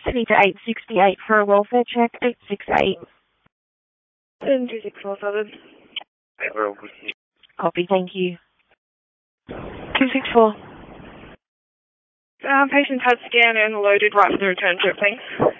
City to 868 for a welfare check, 868. 2647. Copy, thank you. 264. Patient's had scan and loaded right for the return trip, thanks.